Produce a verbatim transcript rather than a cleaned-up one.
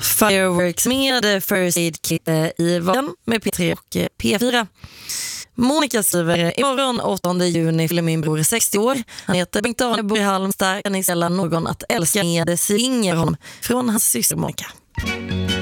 Fireworks med First Aid Kit i vardagen med P tre och P fyra. Monica skriver: imorgon åttonde juni fyller min bror sextio år. Han heter Bengt Arne, bor i Halmstad. Kan ni ställa någon att älska med svinger honom från hans syster Monica.